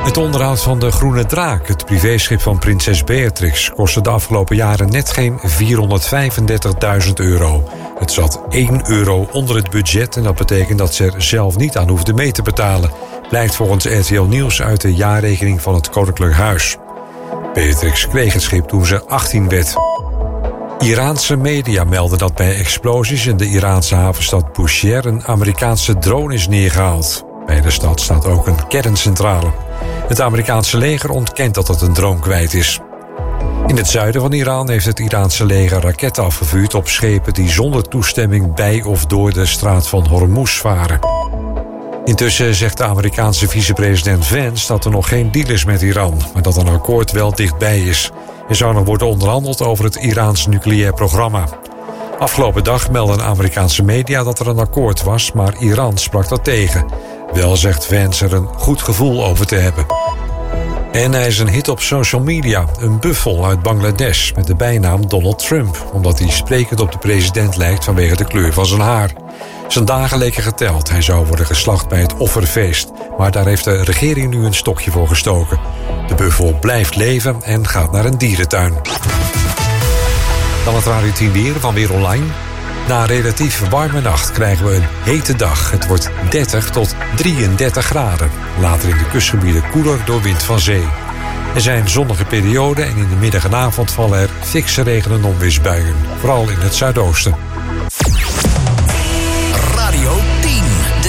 Het onderhoud van de Groene Draak, het privéschip van prinses Beatrix, kostte de afgelopen jaren net geen €435.000. Het zat €1 onder het budget en dat betekent dat ze er zelf niet aan hoefde mee te betalen. Blijkt volgens RTL Nieuws uit de jaarrekening van het Koninklijk Huis. Beatrix kreeg het schip toen ze 18 werd. Iraanse media melden dat bij explosies in de Iraanse havenstad Bushehr een Amerikaanse drone is neergehaald. Bij de stad staat ook een kerncentrale. Het Amerikaanse leger ontkent dat het een drone kwijt is. In het zuiden van Iran heeft het Iraanse leger raketten afgevuurd op schepen die zonder toestemming bij of door de straat van Hormuz varen. Intussen zegt de Amerikaanse vicepresident Vance dat er nog geen deal is met Iran, maar dat een akkoord wel dichtbij is. Er zou nog worden onderhandeld over het Iraans nucleair programma. Afgelopen dag meldden Amerikaanse media dat er een akkoord was, maar Iran sprak dat tegen. Wel zegt Vance er een goed gevoel over te hebben. En hij is een hit op social media, een buffel uit Bangladesh met de bijnaam Donald Trump, omdat hij sprekend op de president lijkt vanwege de kleur van zijn haar. Zijn dagen leken geteld. Hij zou worden geslacht bij het offerfeest, maar daar heeft de regering nu een stokje voor gestoken. De buffel blijft leven en gaat naar een dierentuin. Dan het Radio 10 weer van Weer Online. Na een relatief warme nacht krijgen we een hete dag. Het wordt 30 tot 33 graden. Later in de kustgebieden koeler door wind van zee. Er zijn zonnige perioden en in de middag en avond vallen er fikse regen- en onweersbuien. Vooral in het zuidoosten.